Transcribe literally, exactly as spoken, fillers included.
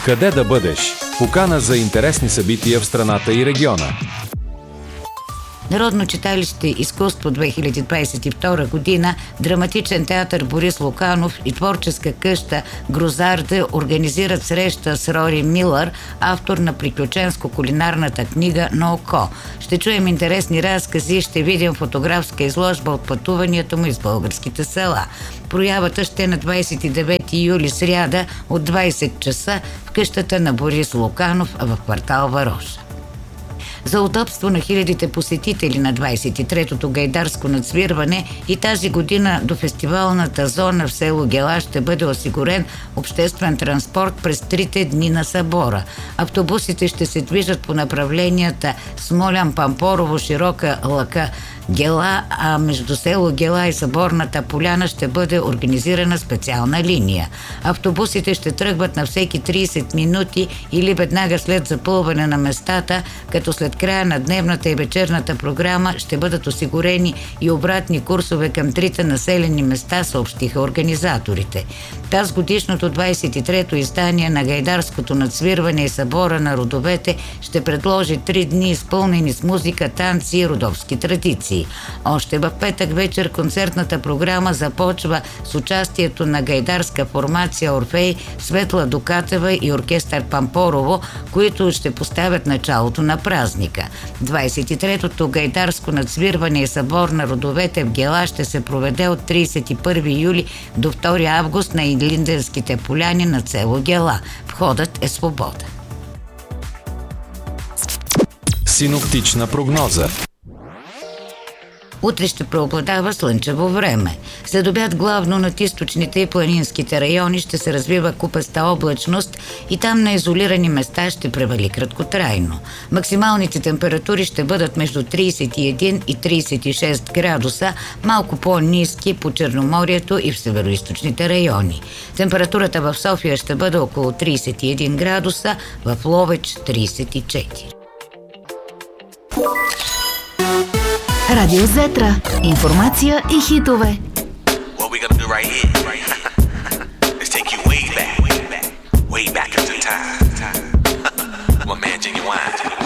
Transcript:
Къде да бъдеш? Покана за интересни събития в страната и региона. Народно читалище „Изкуство две хиляди двадесет и втора година", Драматичен театър „Борис Луканов" и творческа къща „Грозарде" организират среща с Рори Милър, автор на приключенско-кулинарната книга "На око". Ще чуем интересни разкази и ще видим фотографска изложба от пътуванията му из българските села. Проявата ще е на двадесет и девети юли, сряда, от двадесет часа в къщата на Борис Луканов в квартал Вароша. За удобство на хилядите посетители на двадесет и третото гайдарско надсвирване и тази година до фестивалната зона в село Гела ще бъде осигурен обществен транспорт през трите дни на събора. Автобусите ще се движат по направленията Смолян, Пампорово, Широка Лъка, Гела, а между село Гела и Съборната поляна ще бъде организирана специална линия. Автобусите ще тръгват на всеки тридесет минути или веднага след запълване на местата, като след края на дневната и вечерната програма ще бъдат осигурени и обратни курсове към трите населени места, съобщиха организаторите. Таз годишното двадесет и трето издание на гайдарското надсвирване и събора на родовете ще предложи три дни изпълнени с музика, танци и родовски традиции. Още в петък вечер концертната програма започва с участието на гайдарска формация "Орфей", Светла Дукатева и оркестър "Пампорово", които ще поставят началото на празника. двадесет и третото гайдарско надсвирване и събор на родовете в Гела ще се проведе от тридесет и първи юли до втори август на Илинденските поляни на село Гела. Входът е свободен. Синоптична прогноза. Утре ще преобладава слънчево време. След обяд главно над източните и планинските райони ще се развива купеста облачност и там на изолирани места ще превали краткотрайно. Максималните температури ще бъдат между тридесет и един и тридесет и шест градуса, малко по-ниски по Черноморието и в североизточните райони. Температурата в София ще бъде около тридесет и един градуса, в Ловеч тридесет и четири. Радио Зетра. Информация и хитове. What we gonna do right here? Let's take you way back, way back into time. My man Genuine.